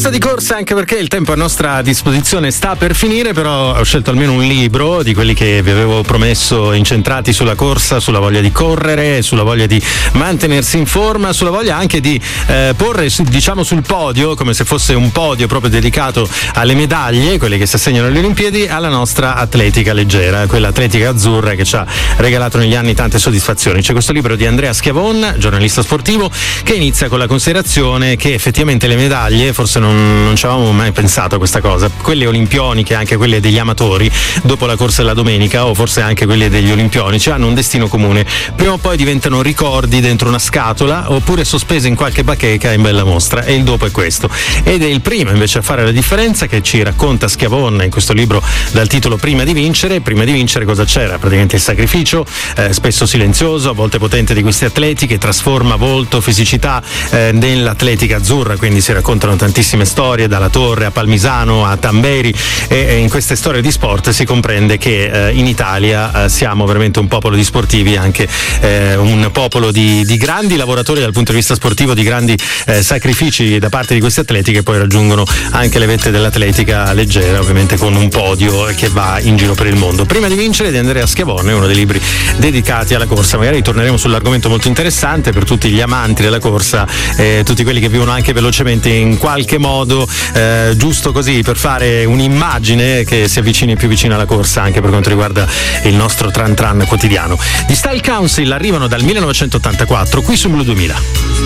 Notizia di corsa, anche perché il tempo a nostra disposizione sta per finire, però ho scelto almeno un libro di quelli che vi avevo promesso, incentrati sulla corsa, sulla voglia di correre, sulla voglia di mantenersi in forma, sulla voglia anche di porre diciamo sul podio, come se fosse un podio proprio dedicato alle medaglie, quelle che si assegnano alle Olimpiadi, alla nostra atletica leggera, quella atletica azzurra che ci ha regalato negli anni tante soddisfazioni. C'è questo libro di Andrea Schiavon, giornalista sportivo, che inizia con la considerazione che effettivamente le medaglie, forse non ci avevamo mai pensato a questa cosa, quelle olimpioniche, anche quelle degli amatori, dopo la corsa della domenica, o forse anche quelle degli olimpionici, hanno un destino comune: prima o poi diventano ricordi dentro una scatola, oppure sospese in qualche bacheca in bella mostra, e il dopo è questo. Ed è il primo invece a fare la differenza, che ci racconta Schiavon in questo libro dal titolo Prima di vincere. Prima di vincere cosa c'era? Praticamente il sacrificio, spesso silenzioso, a volte potente, di questi atleti, che trasforma volto, fisicità nell'atletica azzurra. Quindi si raccontano tantissime storie, dalla Torre a Palmisano a Tamberi, e in queste storie di sport si comprende che in Italia siamo veramente un popolo di sportivi, anche un popolo di grandi lavoratori dal punto di vista sportivo, di grandi sacrifici da parte di questi atleti, che poi raggiungono anche le vette dell'atletica leggera, ovviamente con un podio che va in giro per il mondo. Prima di vincere, di Andrea Schiavone, uno dei libri dedicati alla corsa. Magari torneremo sull'argomento molto interessante per tutti gli amanti della corsa, tutti quelli che vivono anche velocemente in qualche modo, giusto così per fare un'immagine che si avvicini più vicino alla corsa, anche per quanto riguarda il nostro tran tran quotidiano. Gli Style Council arrivano dal 1984 qui su Blu 2000.